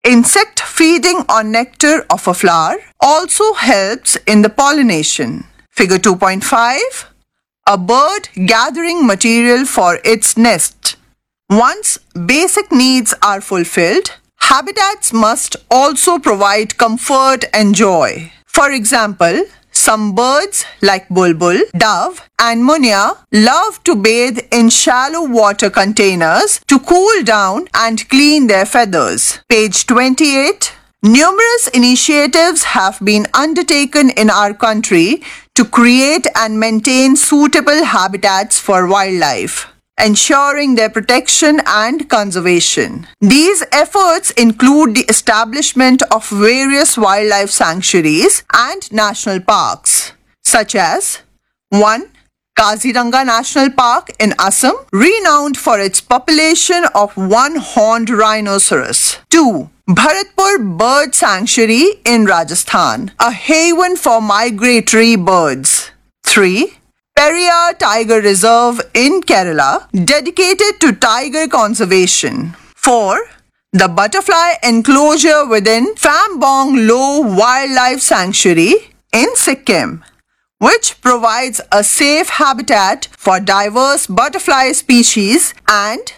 Insect feeding on nectar of a flower also helps in the pollination. Figure 2.5. A bird gathering material for its nest. Once basic needs are fulfilled, habitats must also provide comfort and joy. For example, some birds like bulbul, dove, and munia love to bathe in shallow water containers to cool down and clean their feathers. Page 28. Numerous initiatives have been undertaken in our country to create and maintain suitable habitats for wildlife, ensuring their protection and conservation. These efforts include the establishment of various wildlife sanctuaries and national parks, such as 1. Kaziranga National Park in Assam, renowned for its population of one-horned rhinoceros. 2. Bharatpur Bird Sanctuary in Rajasthan, a haven for migratory birds. 3. Periyar Tiger Reserve in Kerala, dedicated to tiger conservation. 4. The butterfly enclosure within Phambong Low Wildlife Sanctuary in Sikkim, which provides a safe habitat for diverse butterfly species. And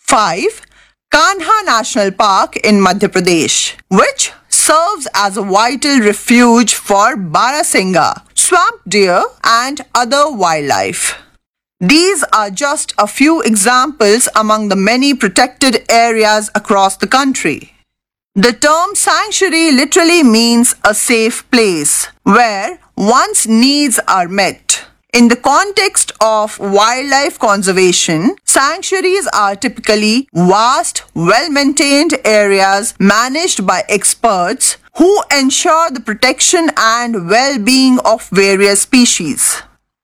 5. Kanha National Park in Madhya Pradesh, which serves as a vital refuge for Barasingha, swamp deer, and other wildlife. These are just a few examples among the many protected areas across the country. The term sanctuary literally means a safe place where one's needs are met. In the context of wildlife conservation, sanctuaries are typically vast, well-maintained areas managed by experts who ensure the protection and well-being of various species.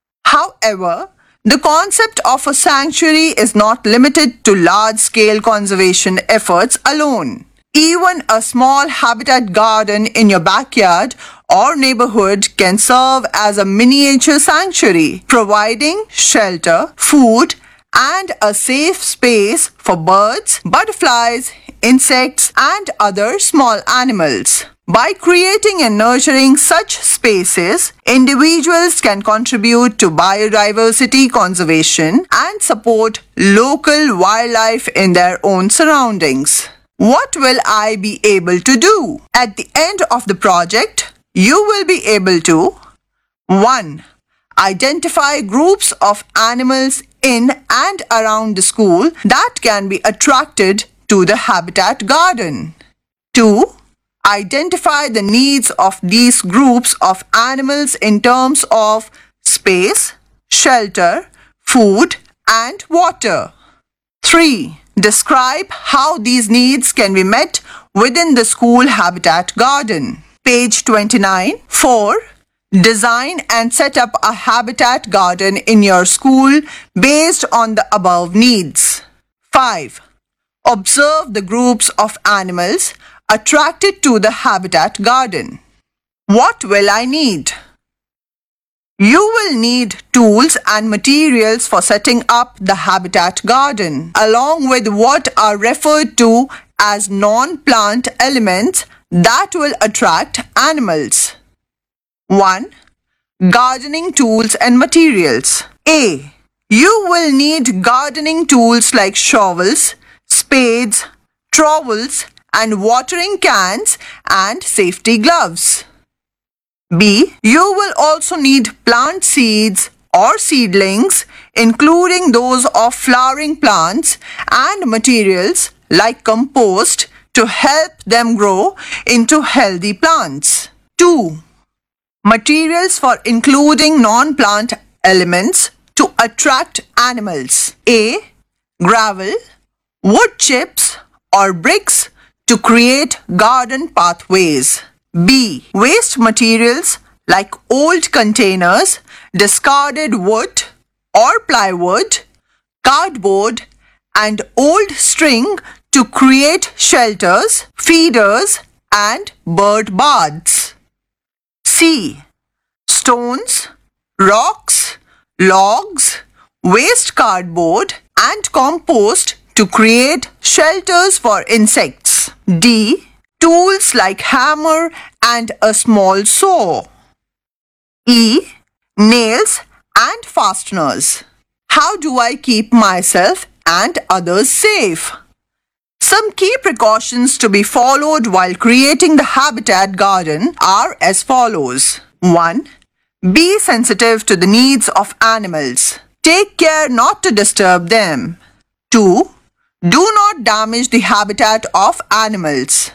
However, the concept of a sanctuary is not limited to large-scale conservation efforts alone. Even a small habitat garden in your backyard or neighborhood can serve as a miniature sanctuary, providing shelter, food, and a safe space for birds, butterflies, insects, and other small animals. By creating and nurturing such spaces, individuals can contribute to biodiversity conservation and support local wildlife in their own surroundings. What will I be able to do? At the end of the project, you will be able to 1. Identify groups of animals in and around the school that can be attracted to the habitat garden. 2. Identify the needs of these groups of animals in terms of space, shelter, food, and water. 3. Describe how these needs can be met within the school habitat garden. Page 29. 4. Design and set up a habitat garden in your school based on the above needs. 5. Observe the groups of animals attracted to the habitat garden. What will I need? You will need tools and materials for setting up the habitat garden, along with what are referred to as non-plant elements that will attract animals. 1. Gardening tools and materials. A. You will need gardening tools like shovels, spades, trowels, and watering cans and safety gloves. B. You will also need plant seeds or seedlings, including those of flowering plants, and materials like compost to help them grow into healthy plants. 2. Materials for including non-plant elements to attract animals. A. Gravel, wood chips, or bricks to create garden pathways. B. Waste materials like old containers, discarded wood or plywood, cardboard, and old string to create shelters, feeders, and bird baths. C. Stones, rocks, logs, waste cardboard, and compost to create shelters for insects. D. Tools like hammer and a small saw. E. Nails and fasteners. How do I keep myself and others safe? Some key precautions to be followed while creating the habitat garden are as follows. 1. Be sensitive to the needs of animals. Take care not to disturb them. 2. Do not damage the habitat of animals.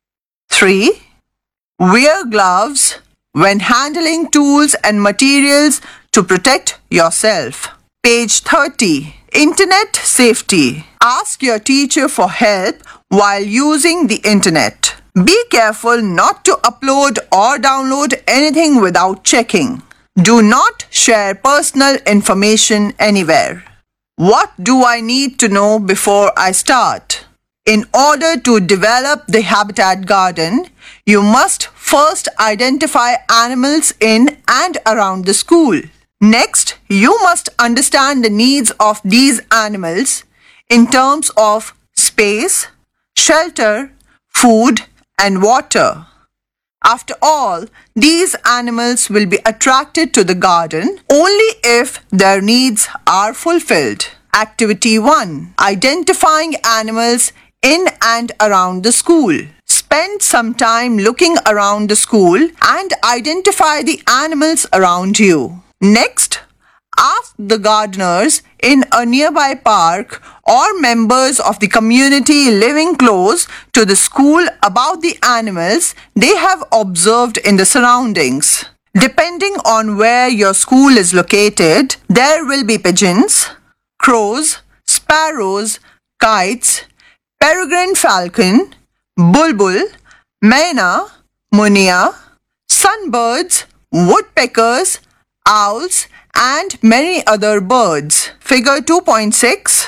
3. Wear gloves when handling tools and materials to protect yourself. Page 30. Internet safety. Ask your teacher for help while using the internet. Be careful not to upload or download anything without checking. Do not share personal information anywhere. What do I need to know before I start? In order to develop the habitat garden, you must first identify animals in and around the school. Next, you must understand the needs of these animals in terms of space, shelter, food, and water. After all, these animals will be attracted to the garden only if their needs are fulfilled. Activity 1. Identifying animals in and around the school. Spend some time looking around the school and identify the animals around you. Next, ask the gardeners in a nearby park or members of the community living close to the school about the animals they have observed in the surroundings. Depending on where your school is located, there will be pigeons, crows, sparrows, kites, peregrine falcon, bulbul, myna, munia, sunbirds, woodpeckers, owls, and many other birds. Figure 2.6.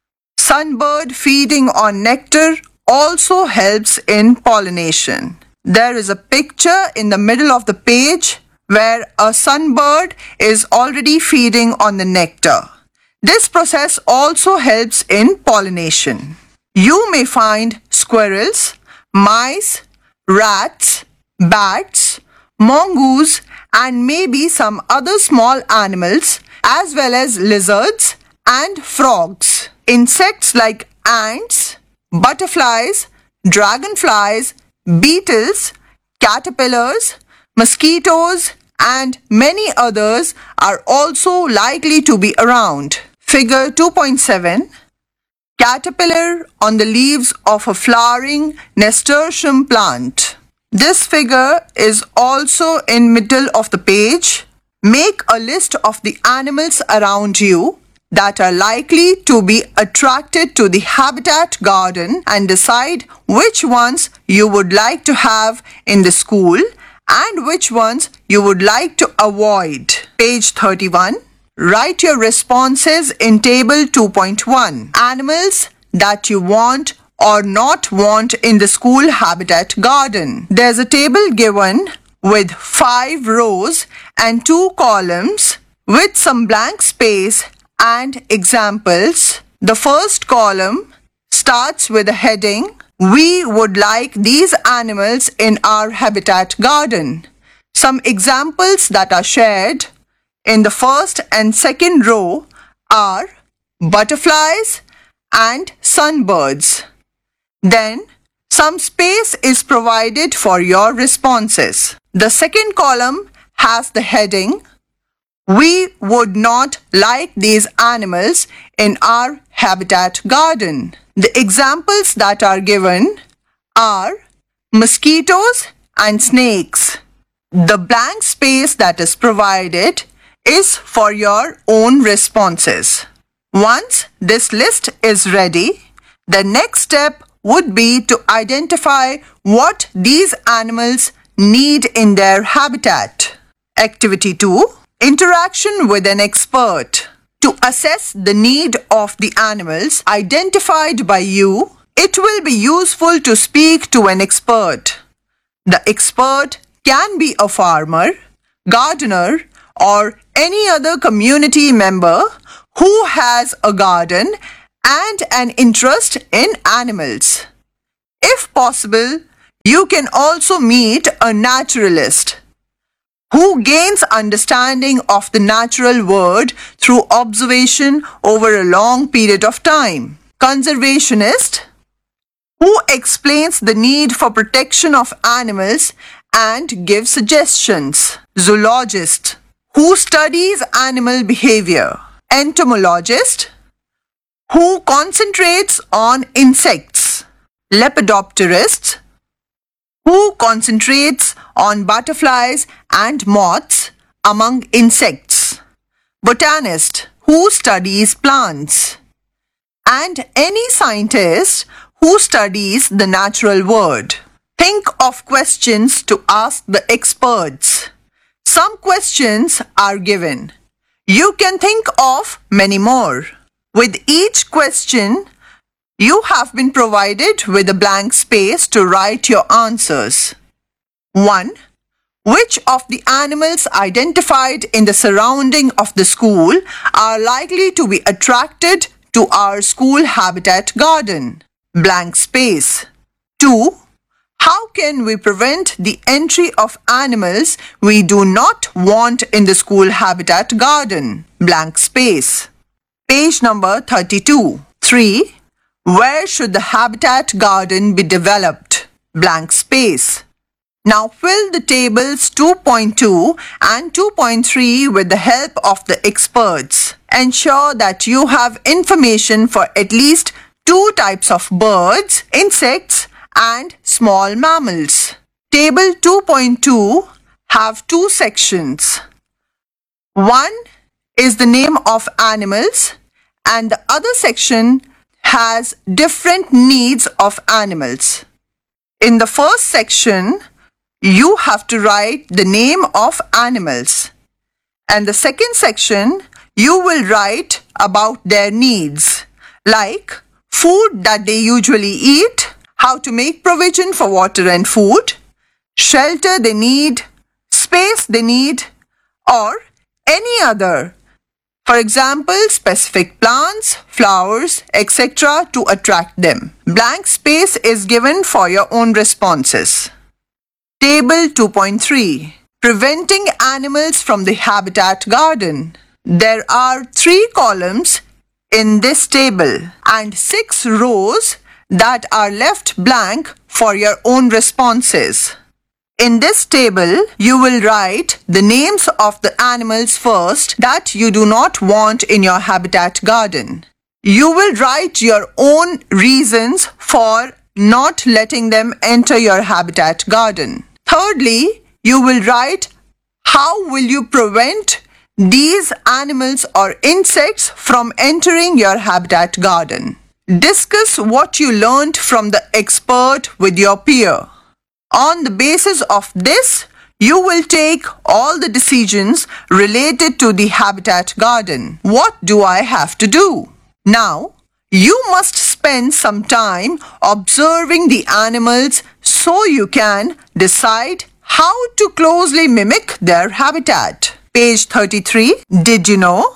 Sunbird feeding on nectar also helps in pollination. There is a picture in the middle of the page where a sunbird is already feeding on the nectar. This process also helps in pollination. You may find squirrels, mice, rats, bats, mongoose, and maybe some other small animals as well as lizards and frogs. Insects like ants, butterflies, dragonflies, beetles, caterpillars, mosquitoes, and many others are also likely to be around. Figure 2.7. Caterpillar on the leaves of a flowering nasturtium plant. This figure is also in middle of the page. Make a list of the animals around you that are likely to be attracted to the habitat garden and decide which ones you would like to have in the school and which ones you would like to avoid. Page 31. Write your responses in table 2.1. Animals that you want or not want in the school habitat garden. There's a table given with 5 rows and 2 columns with some blank space and examples. The first column starts with a heading, "We would like these animals in our habitat garden." Some examples that are shared in the first and second row are butterflies and sunbirds. Then, some space is provided for your responses. The second column has the heading, "We would not like these animals in our habitat garden." The examples that are given are mosquitoes and snakes. The blank space that is provided is for your own responses. Once this list is ready, the next step would be to identify what these animals need in their habitat. Activity 2. Interaction with an expert. To assess the need of the animals identified by you, it will be useful to speak to an expert. The expert can be a farmer, gardener, or any other community member who has a garden and an interest in animals. If possible, You can also meet a naturalist who gains understanding of the natural world through observation over a long period of time. Conservationist, who explains the need for protection of animals and gives suggestions. Zoologist, who studies animal behavior. Entomologist, who concentrates on insects. Lepidopterist, who concentrates on butterflies and moths among insects. Botanist, who studies plants. And any scientist who studies the natural world. Think of questions to ask the experts. Some questions are given. You can think of many more. With each question, you have been provided with a blank space to write your answers. 1. Which of the animals identified in the surrounding of the school are likely to be attracted to our school habitat garden? Blank space. 2. How can we prevent the entry of animals we do not want in the school habitat garden? Blank space. Page number 32. 3. Where should the habitat garden be developed? Blank space. Now fill the tables 2.2 and 2.3 with the help of the experts. Ensure that you have information for at least 2 types of birds, insects, and small mammals. Table 2.2 have 2 sections. One is the name of animals and the other section has different needs of animals. In the first section, you have to write the name of animals. And the second section, you will write about their needs, like food that they usually eat, how to make provision for water and food, shelter they need, space they need, or any other. For example, specific plants, flowers, etc. to attract them. Blank space is given for your own responses. Table 2.3. Preventing animals from the habitat garden. There are 3 columns in this table and 6 rows that are left blank for your own responses. In this table, you will write the names of the animals first that you do not want in your habitat garden. You will write your own reasons for not letting them enter your habitat garden. Thirdly, you will write how will you prevent these animals or insects from entering your habitat garden. Discuss what you learned from the expert with your peer. On the basis of this, you will take all the decisions related to the habitat garden. What do I have to do? Now, you must spend some time observing the animals so you can decide how to closely mimic their habitat. Page 33. Did you know?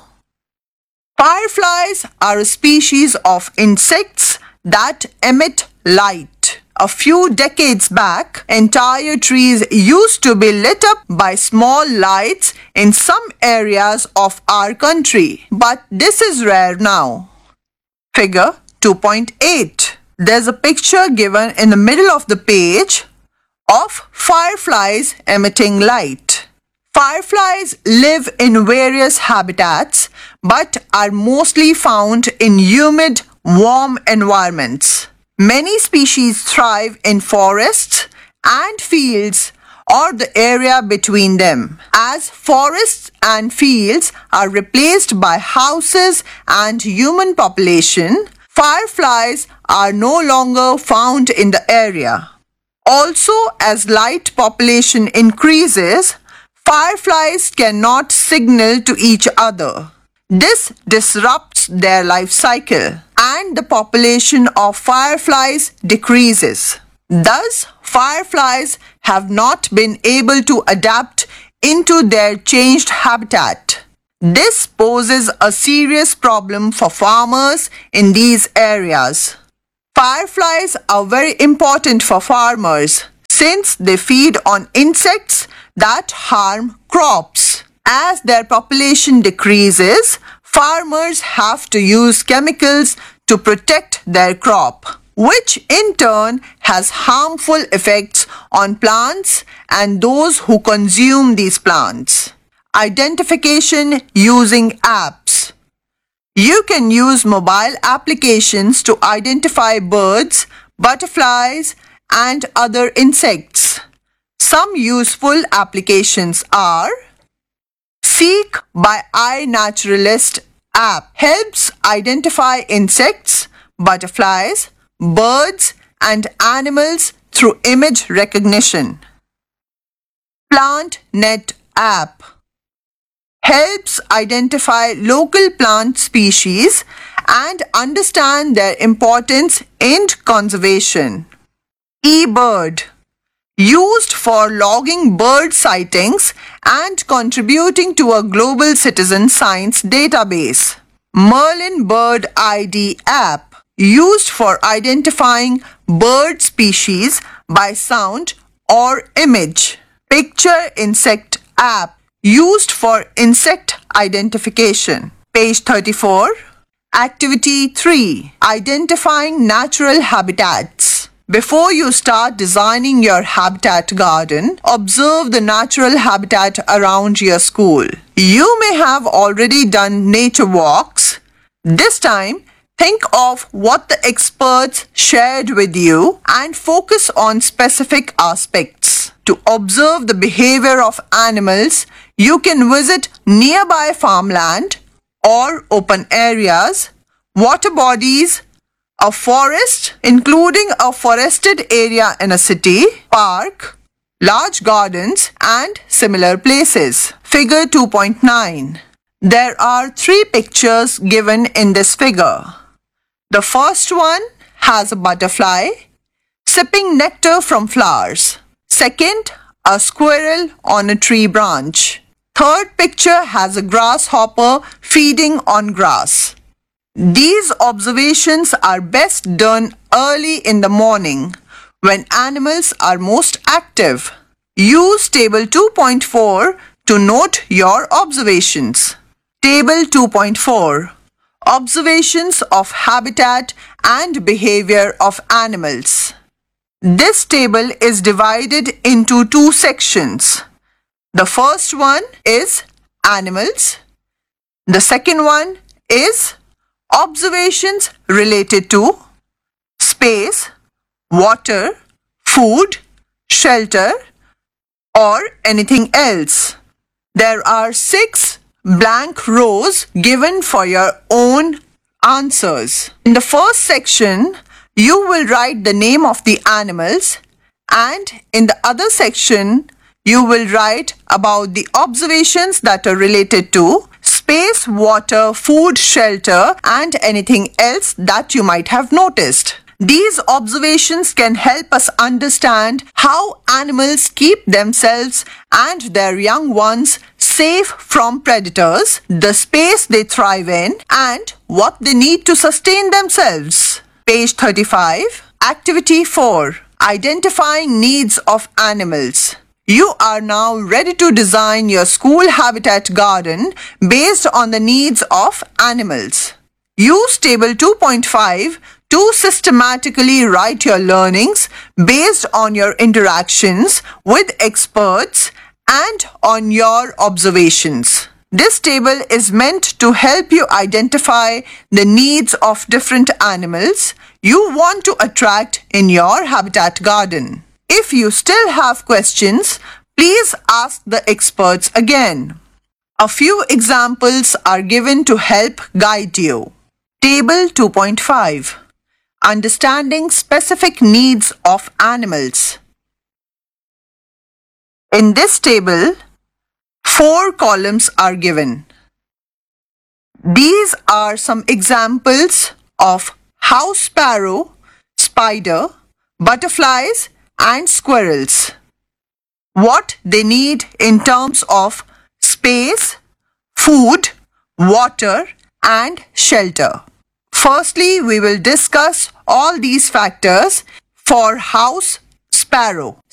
Fireflies are a species of insects that emit light. A few decades back, entire trees used to be lit up by small lights in some areas of our country, but this is rare now. Figure 2.8. There's a picture given in the middle of the page of fireflies emitting light. Fireflies live in various habitats but are mostly found in humid, warm environments. Many species thrive in forests and fields or the area between them. As forests and fields are replaced by houses and human population, fireflies are no longer found in the area. Also, as light population increases, fireflies cannot signal to each other. This disrupts their life cycle and the population of fireflies decreases. Thus, fireflies have not been able to adapt into their changed habitat. This poses a serious problem for farmers in these areas. Fireflies are very important for farmers since they feed on insects that harm crops. As their population decreases, farmers have to use chemicals to protect their crop, which in turn has harmful effects on plants and those who consume these plants. Identification using apps. You can use mobile applications to identify birds, butterflies, and other insects. Some useful applications are: Seek by iNaturalist app helps identify insects, butterflies, birds, and animals through image recognition. PlantNet app helps identify local plant species and understand their importance in conservation. eBird, used for logging bird sightings and contributing to a global citizen science database. Merlin Bird ID app, used for identifying bird species by sound or image. Picture Insect app, used for insect identification. Page 34. Activity 3. Identifying natural habitats. Before you start designing your habitat garden, observe the natural habitat around your school. You may have already done nature walks. This time, think of what the experts shared with you and focus on specific aspects. To observe the behavior of animals, you can visit nearby farmland or open areas, water bodies, a forest, including a forested area in a city, park, large gardens, and similar places. Figure 2.9. There are 3 pictures given in this figure. The first one has a butterfly sipping nectar from flowers. Second, a squirrel on a tree branch. Third picture has a grasshopper feeding on grass. These observations are best done early in the morning when animals are most active. Use Table 2.4 to note your observations. Table 2.4. Observations of habitat and behavior of animals. This table is divided into 2 sections. The first one is animals. The second one is observations related to space, water, food, shelter, or anything else. There are 6 blank rows given for your own answers. In the first section, you will write the name of the animals, and in the other section, you will write about the observations that are related to space, water, food, shelter, and anything else that you might have noticed. These observations can help us understand how animals keep themselves and their young ones safe from predators, the space they thrive in, and what they need to sustain themselves. Page 35. Activity 4. Identifying needs of animals. You are now ready to design your school habitat garden based on the needs of animals. Use Table 2.5 to systematically write your learnings based on your interactions with experts and on your observations. This table is meant to help you identify the needs of different animals you want to attract in your habitat garden. If you still have questions, please ask the experts again. A few examples are given to help guide you. Table 2.5. Understanding specific needs of animals. In this table, 4 columns are given. These are some examples of house sparrow, spider, butterflies, and squirrels. What they need in terms of space, food, water, and shelter. Firstly, we will discuss all these factors for house sparrow.